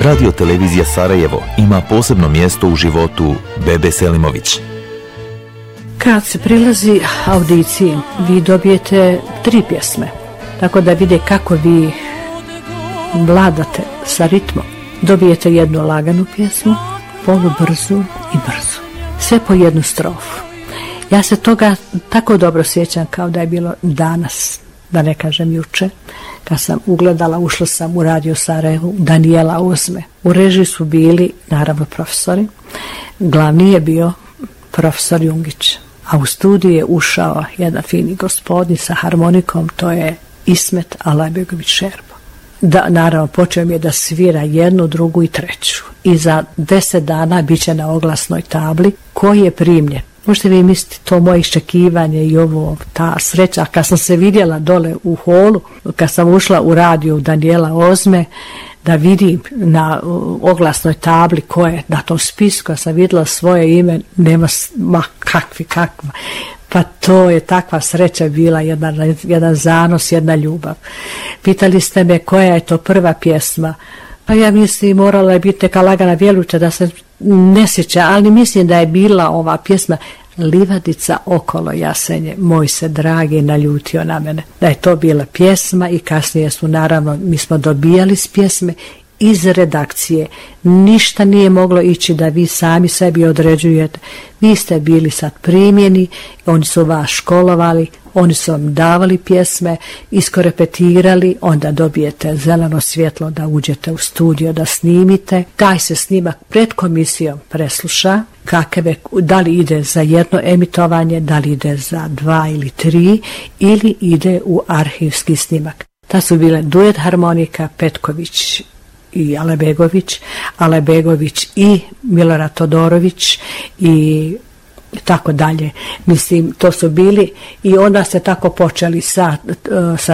Radio Televizija Sarajevo ima posebno mjesto u životu Bebe Selimović. Kad se prilazi audiciji, vi dobijete 3 pjesme, tako da vide kako vi vladate sa ritmom. Dobijete jednu laganu pjesmu, polubrzu i brzu. Sve po jednu strofu. Ja se toga tako dobro sjećam kao da je bilo danas, da ne kažem juče, kad sam ugledala, ušla sam u Radio Sarajevo, Danijela Ozme. U režiji su bili, naravno, profesori. Glavni je bio profesor Jungić, a u studiju je ušao jedan fini gospodin sa harmonikom, to je Ismet Alajbegović Šerbo. Da, naravno, počeo mi je da svira jednu, drugu i treću. I za 10 dana bit će na oglasnoj tabli koji je primljen. Možete vi misliti to moje iščekivanje i ovo, ta sreća. Kad sam se vidjela dole u holu, kad sam ušla u radio Danijela Ozme, da vidim na oglasnoj tabli ko je na tom spisku, kad sam vidjela svoje ime, nema, kakva. Pa to je takva sreća bila, jedan zanos, jedna ljubav. Pitali ste me koja je to prva pjesma. Pa ja mislim morala je biti neka lagana vjeluća da se ne sjeća, ali mislim da je bila ova pjesma Livadica okolo jasenje, moj se dragi naljutio na mene. Da je to bila pjesma i kasnije su naravno, mi smo dobijali s pjesme iz redakcije. Ništa nije moglo ići da vi sami sebi određujete. Vi ste bili sad primjeni, oni su vas školovali, oni su vam davali pjesme, iskorepetirali, onda dobijete zeleno svjetlo da uđete u studio, da snimite. Taj se snimak pred komisijom presluša, da li ide za jedno emitovanje, da li ide za 2 ili 3, ili ide u arhivski snimak. Ta su bile duet harmonika Petković i Alajbegović i Milorad Todorović i tako dalje. Mislim, to su bili i onda ste tako počeli sa